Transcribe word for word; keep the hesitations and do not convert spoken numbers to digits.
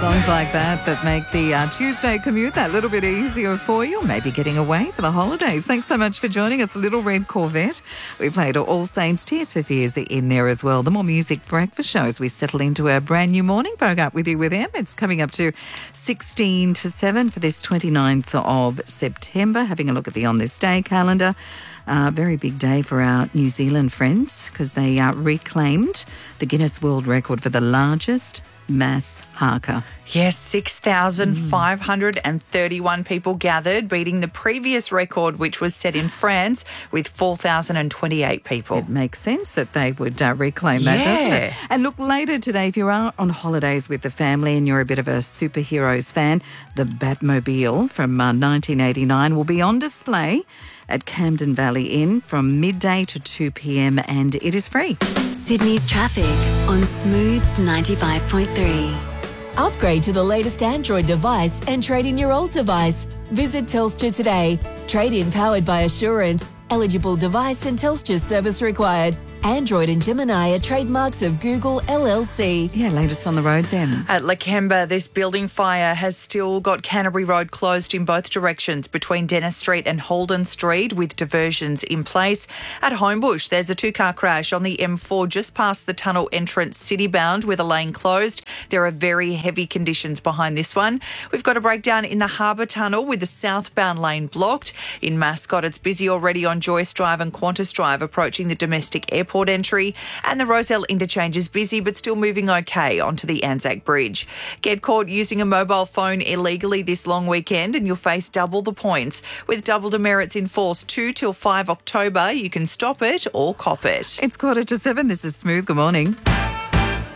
Songs like that that make the uh, Tuesday commute that little bit easier for you, maybe getting away for the holidays. Thanks so much for joining us, Little Red Corvette. We played All Saints, Tears for Fears in there as well. The More Music breakfast show as we settle into our brand new morning. Woke up with you with Em. It's coming up to sixteen to seven for this twenty-ninth of September. Having a look at the On This Day calendar. Uh, very big day for our New Zealand friends because they uh, reclaimed the Guinness World Record for the largest mass haka. Yes, six thousand five hundred thirty-one people gathered, beating the previous record, which was set in France with four thousand twenty-eight people. It makes sense that they would uh, reclaim that, Yeah. doesn't it? And look, later today, if you are on holidays with the family and you're a bit of a superheroes fan, the Batmobile from uh, nineteen eighty-nine will be on display at Camden Valley Inn from midday to two p.m. and it is free. Sydney's traffic on Smooth ninety-five point three. Upgrade to the latest Android device and trade in your old device. Visit Telstra today. Trade-in powered by Assurant. Eligible device and Telstra service required. Android and Gemini are trademarks of Google L L C. Yeah, latest on the roads, Em. At Lakemba, this building fire has still got Canterbury Road closed in both directions between Dennis Street and Holden Street with diversions in place. At Homebush, there's a two-car crash on the M four just past the tunnel entrance city-bound with a lane closed. There are very heavy conditions behind this one. We've got a breakdown in the Harbour Tunnel with the southbound lane blocked. In Mascot, it's busy already on Joyce Drive and Qantas Drive approaching the domestic airport entry, and the Roselle interchange is busy but still moving okay onto the Anzac Bridge. Get caught using a mobile phone illegally this long weekend and you'll face double the points. With double demerits in force two till five October, you can stop it or cop it. It's quarter to seven. This is Smooth. Good morning.